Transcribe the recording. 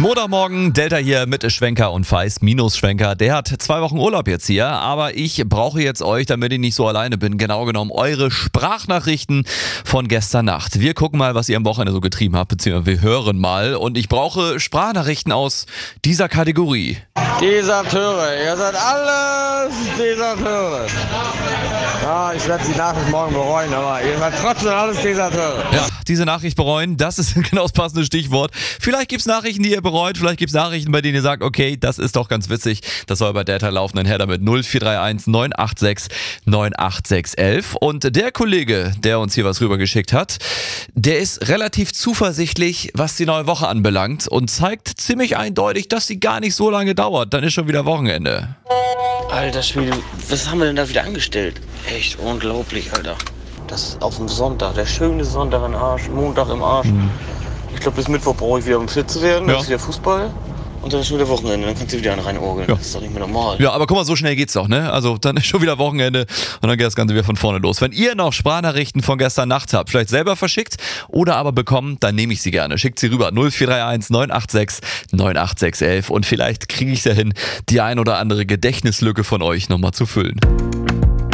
Montagmorgen, Delta hier mit Schwenker und Feist minus Schwenker. Der hat 2 Wochen Urlaub jetzt hier, aber ich brauche jetzt euch, damit ich nicht so alleine bin, genau genommen eure Sprachnachrichten von gestern Nacht. Wir gucken mal, was ihr am Wochenende so getrieben habt, beziehungsweise wir hören mal. Und ich brauche Sprachnachrichten aus dieser Kategorie. Deserteure, ihr seid alles Deserteure. Ja, ich werde die Nachricht morgen bereuen, aber ihr seid trotzdem alles Deserteure. Ja, diese Nachricht bereuen, das ist genau das passende Stichwort. Vielleicht gibt es Nachrichten, die ihr bereut, vielleicht gibt es Nachrichten, bei denen ihr sagt, okay, das ist doch ganz witzig. Das soll bei Delta laufen, dann her damit 0431 986 98611. Und der Kollege, der uns hier was rübergeschickt hat, der ist relativ zuversichtlich, was die neue Woche anbelangt und zeigt ziemlich eindeutig, dass sie gar nicht so lange dauert. Dann ist schon wieder Wochenende. Alter Schwede, was haben wir denn da wieder angestellt? Echt unglaublich, Alter. Das ist auf dem Sonntag, der schöne Sonntag im Arsch, Montag im Arsch. Ich glaube, bis Mittwoch brauche ich wieder, um fit zu werden. Dann ist wieder Fußball und dann ist schon wieder Wochenende. Dann kannst du wieder einen reinorgeln. Das ist doch nicht mehr normal. Ja, aber guck mal, so schnell geht's doch, ne? Also dann ist schon wieder Wochenende und dann geht das Ganze wieder von vorne los. Wenn ihr noch Sprachnachrichten von gestern Nacht habt, vielleicht selber verschickt oder aber bekommen, dann nehme ich sie gerne. Schickt sie rüber 0431 986 98611 und vielleicht kriege ich es ja hin, die ein oder andere Gedächtnislücke von euch nochmal zu füllen.